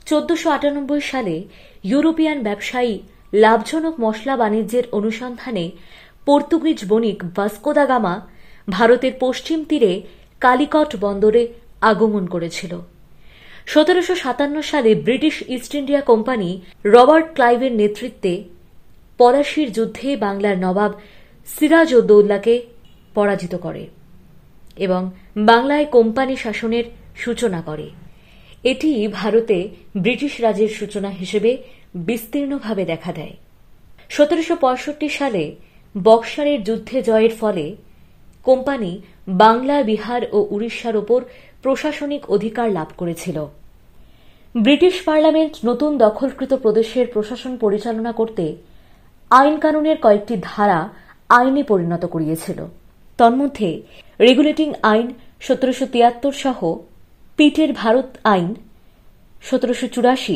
1498 সালে ইউরোপিয়ান ব্যবসায়ী লাভজনক মশলা বাণিজ্যের অনুসন্ধানে পর্তুগিজ বণিক ভাস্কো দা গামা ভারতের পশ্চিম তীরে কালিকট বন্দরে আগমন করেছিল। 1757 সালে British east India company Robert ক্লাইভের নেতৃত্বে পলাশীর যুদ্ধে বাংলার নবাব সিরাজউদ্দৌলাকে পরাজিত করে এবং বাংলায় কোম্পানি শাসনের সূচনা করে। এটি ভারতে ব্রিটিশ রাজের সূচনা হিসেবে বিস্তীর্ণভাবে দেখা দেয়। 1765 সালে বক্সারের যুদ্ধে জয়ের ফলে কোম্পানি বাংলা, বিহার ও উড়িষ্যার ওপর প্রশাসনিক অধিকার লাভ করেছিল। ব্রিটিশ পার্লামেন্ট নতুন দখলকৃত প্রদেশের প্রশাসন পরিচালনা করতে আইন কানুনের কয়েকটি ধারা আইনে পরিণত করিয়েছিল। তন্মধ্যে রেগুলেটিং আইন 1773 সহ পিটের ভারত আইন 1784